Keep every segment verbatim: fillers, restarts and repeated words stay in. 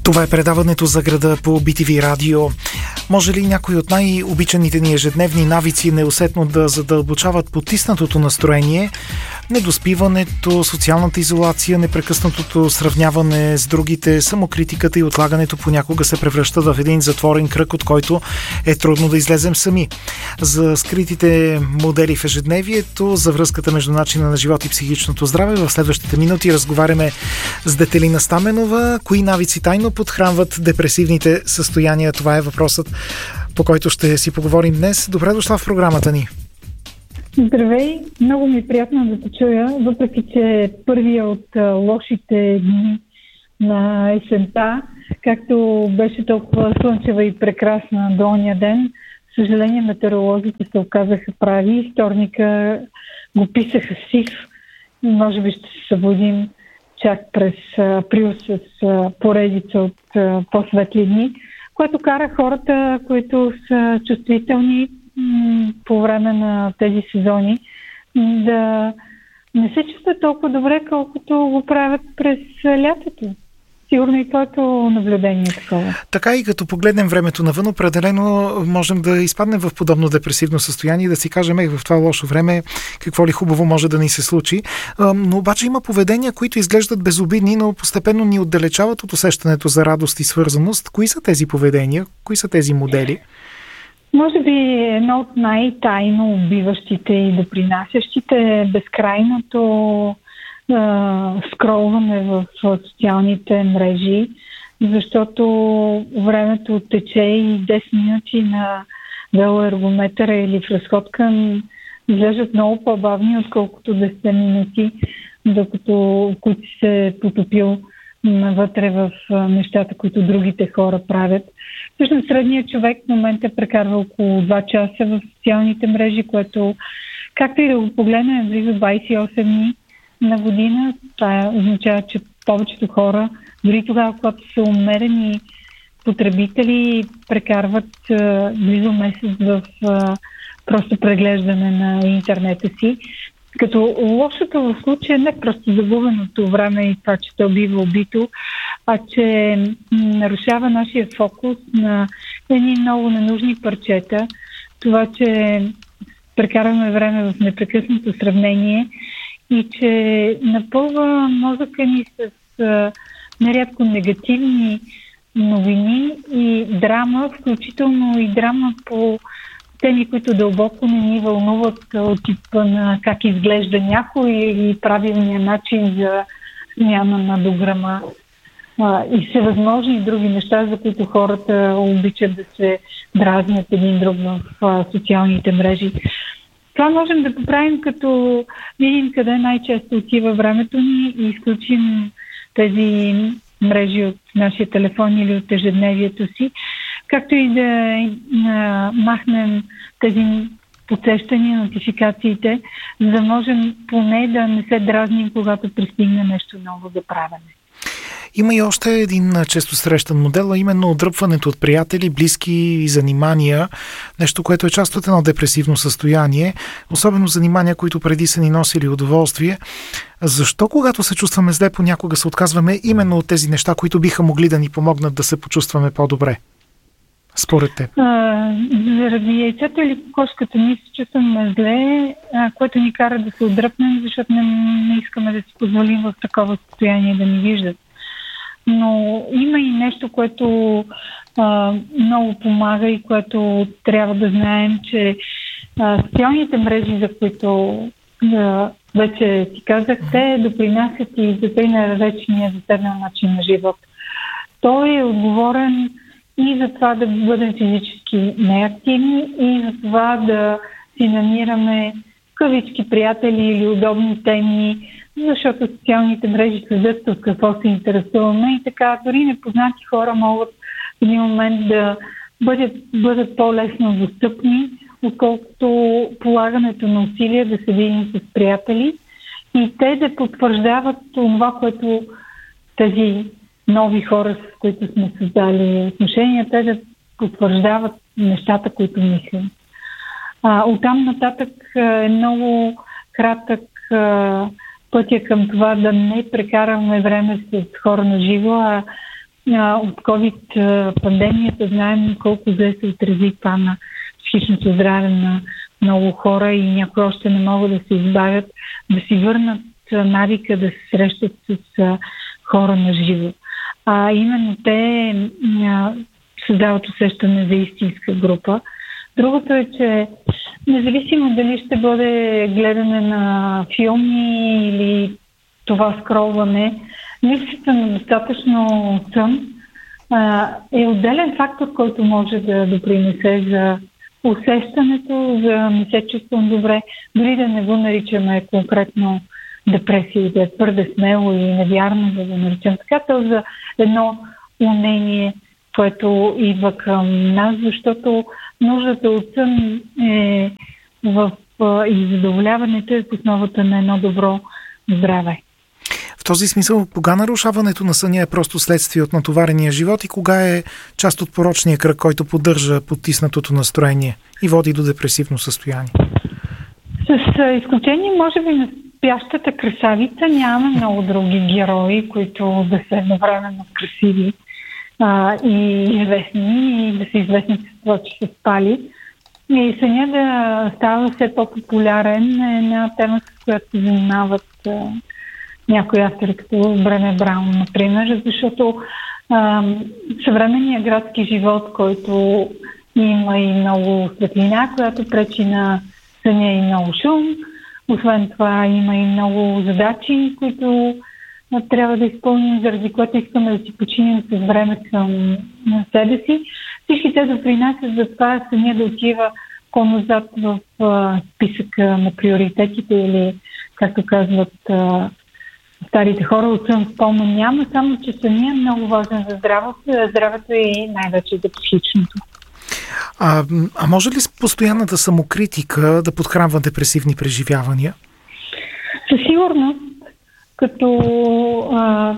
Това е предаването за града по Би Ти Ви радио. Може ли някой от най-обичаните ни ежедневни навици неусетно да задълбочават потиснатото настроение, недоспиването, социалната изолация, непрекъснатото сравняване с другите, самокритиката и отлагането понякога се превръщат в един затворен кръг, от който е трудно да излезем сами. За скритите модели в ежедневието, за връзката между начина на живот и психичното здраве, в следващите минути разговаряме с Детелина Стаменова. Кои навици тайно подхранват депресивните състояния? Това е въпросът, по който ще си поговорим днес. Добре дошла в програмата ни. Здравей! Много ми е приятно да те чуя, въпреки че първия от лошите дни на есента, както беше толкова слънчева и прекрасна до ония ден, съжаление метеоролозите се оказаха прави. Вторника го писаха сив. Може би ще се събудим чак през април с поредица от по-светли дни, което кара хората, които са чувствителни м- по време на тези сезони, да не се чувстват толкова добре, колкото го правят през лятото. Сигурно и твоето наблюдение е такова. Така и като погледнем времето навън, определено можем да изпаднем в подобно депресивно състояние и да си кажем, ех, в това лошо време какво ли хубаво може да ни се случи. Но обаче има поведения, които изглеждат безобидни, но постепенно ни отдалечават от усещането за радост и свързаност. Кои са тези поведения? Кои са тези модели? Може би едно от най-тайно убиващите и допринасящите е безкрайното скролване в социалните мрежи, защото времето тече и десет минути на велоергометъра или в разходка изглеждат много по-бавни, отколкото десет минути, докато които се е потопил навътре в нещата, които другите хора правят. Всъщност средният човек в момента прекарва около два часа в социалните мрежи, което, както и да го погледнем, е близо двадесет и осем дни на година. Това означава, че повечето хора, дори тогава, когато са умерени потребители, прекарват а, близо месец в а, просто преглеждане на интернета си. Като лошото в случая не просто загубеното време и това, че то бива убито, а че нарушава нашия фокус на едни много ненужни парчета. Това, че прекарваме време в непрекъснато сравнение и че напълва мозъка ни с а, нерядко негативни новини и драма, включително и драма по теми, които дълбоко не ни вълнуват от типа на как изглежда някой или правилния начин за смяна на дограма а, и всевъзможни други неща, за които хората обичат да се дразнят един друг в а, социалните мрежи. Това можем да поправим, като видим къде най-често отива времето ни и изключим тези мрежи от нашия телефон или от ежедневието си, както и да а, махнем тези подсещания, нотификациите, за да можем поне да не се дразним, когато пристигне нещо ново за правене. Има и още един често срещан модел, а именно отдръпването от приятели, близки и занимания. Нещо, което е част от едно депресивно състояние, особено занимания, които преди са ни носили удоволствие. Защо, когато се чувстваме зле, понякога се отказваме именно от тези неща, които биха могли да ни помогнат да се почувстваме по-добре? Според теб. А, заради яйцето или кокошката ни се чувстваме зле, а, което ни кара да се отдръпнем, защото не, не искаме да си позволим в такова състояние да ни виждат. Но има и нещо, което а, много помага и което трябва да знаем, че а, социалните мрежи, за които а, вече ти казах, те допринасят и за тъй наречения заседнал начин на живот. Той е отговорен и за това да бъдем физически неактивни, и за това да си намираме кавички приятели или удобни теми, защото социалните мрежи следят от какво се интересуваме и така дори непознати хора могат в един момент да бъдат, бъдат по-лесно достъпни, отколкото полагането на усилия да се видим с приятели и те да потвърждават това, което тези нови хора, с които сме създали отношения, те да потвърждават нещата, които мислим. А, оттам нататък е много кратък а, пътя към това да не прекараме време с хора на живо, а а, от COVID пандемията. Знаем колко зле се отрази това на психичното здраве на много хора и някои още не могат да се избавят, да си върнат навика да се срещат с а, хора на живо. А именно те а, създават усещане за истинска група. Другото е, че независимо дали ще бъде гледане на филми или това скролване, липсата на достатъчно сън а, е отделен фактор, който може да допринесе за усещането, за не се чувствам добре, дори да не го наричаме конкретно депресия, да е твърде смело и невярно да го наричам така, то за едно унение, което идва към нас, защото нуждата от сън е в и задоволяването е в основата на едно добро здраве. В този смисъл, кога нарушаването на съня е просто следствие от натоварения живот и кога е част от порочния кръг, който поддържа потиснатото настроение и води до депресивно състояние? С изключение, може би, на спящата красавица нямаме много други герои, които да са едновременно красиви а, и известни, и да са известни с това, че се спали. И съня да става все по-популярен е една тема, с която се занимават а, някои автори, като Брене Браун, например, защото а, съвременният градски живот, който има и много светлина, която пречи на съня и много шум. Освен това има и много задачи, които а, трябва да изпълним, заради което искаме да си починим с време към себе си. Всички те допринасят за това съня да отива по-назад в а, списъка на приоритетите или, както казват а, старите хора, от сън спомен няма, само че съня е много важен за здравето, здравето и най-вече за психичното. А, а може ли с постоянната самокритика да подхранва депресивни преживявания? Със сигурност, като а,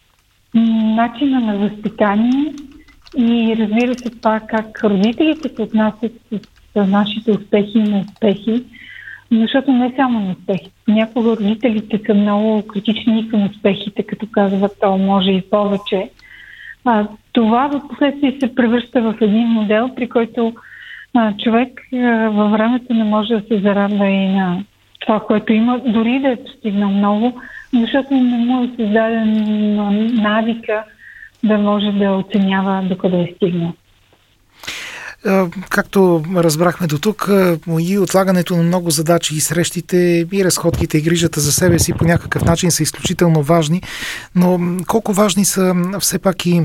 начина на възпитание и разбира се това как родителите се отнасят с, с нашите успехи и неуспехи, защото не само на успехите. Някога родителите са много критични към успехите, като казват, то може и повече. А, това в последствие се превръща в един модел, при който а, човек а, във времето не може да се зарадва и на това, което има, дори да е постигнал много, защото не му е създаден навика да може да оценява докъде е стигнал. Както разбрахме до тук, и отлагането на много задачи и срещите, и разходките, и грижата за себе си по някакъв начин са изключително важни, но колко важни са все пак и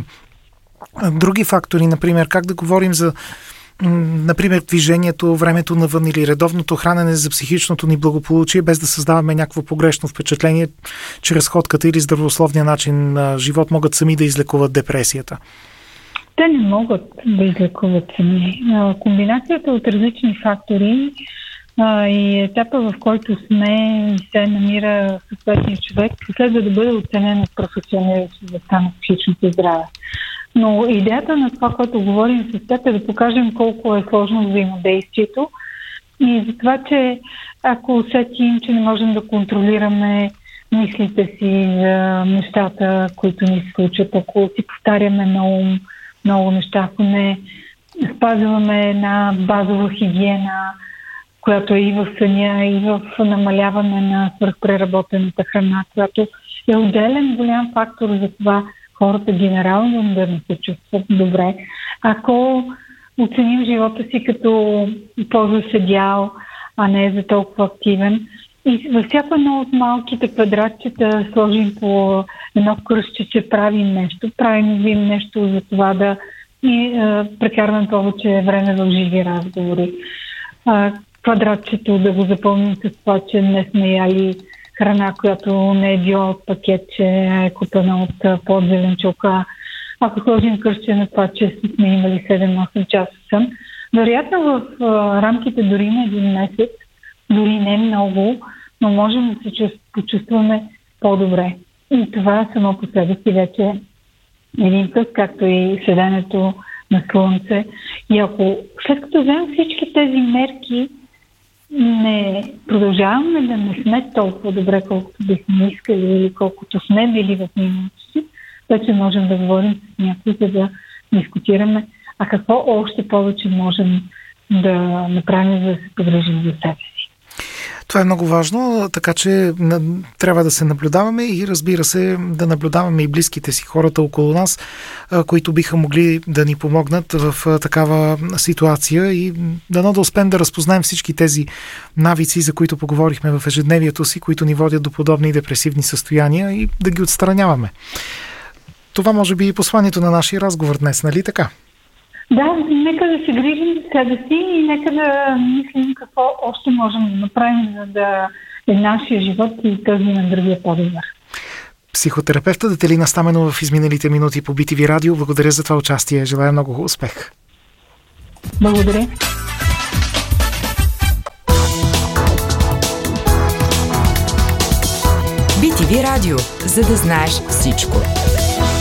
други фактори, например, как да говорим за например, движението, времето навън или редовното хранене за психичното ни благополучие, без да създаваме някакво погрешно впечатление, че разходката или здравословния начин на живот могат сами да излекуват депресията. Те не могат да излекуват сами. Комбинацията от различни фактори а, и етапа, в който сме и се намира съответния човек, следва да бъде оценен от професионалисти за стана психичното здраве. Но идеята на това, което говорим с теб, е да покажем колко е сложно взаимодействието и за това, че ако усетим, че не можем да контролираме мислите си за нещата, които ни се случат, ако си повтаряме на ум много неща, ако не спазваме една базова хигиена, която е и в съня, и в намаляване на свръхпреработената храна, която е отделен голям фактор за това хората генерално да не се чувстват добре. Ако оценим живота си като по-заседял, а не за толкова активен, и във всяко едно от малките квадратчета сложим по едно кръстче, че правим нещо. Правим нещо за това да и, а, прекарваме повече време в живи разговори. А, квадратчето да го запълним с това, че не сме яли храна, която не е била от пакетче, а е купена от подзеленчука. Ако сложим кръстче на това, че сме имали седем-осем часа сън, вероятно в а, рамките дори на един месец, дори не много, но можем да се почувстваме по-добре. И това само по себе си вече един път, както и седенето на слънце. И ако след като вземем всички тези мерки, не продължаваме да не сме толкова добре, колкото бихме искали или колкото сме били в миналото си, вече можем да говорим с някой, за да дискутираме, а какво още повече можем да направим, за да се погрижим за себе си. Това е много важно, така че трябва да се наблюдаваме и, разбира се, да наблюдаваме и близките си, хората около нас, които биха могли да ни помогнат в такава ситуация и дано да успеем да разпознаем всички тези навици, за които поговорихме в ежедневието си, които ни водят до подобни депресивни състояния и да ги отстраняваме. Това може би и посланието на нашия разговор днес, нали така? Да, нека да се грижим за себе си и нека да мислим какво още можем да направим, за да е нашия живот и този на другия по-добър. Психотерапевта Детелина Стаменова в изминалите минути по Би Ти Ви Радио. Благодаря за това участие. Желая много успех. Благодаря. Би Ти Ви Радио, за да знаеш всичко.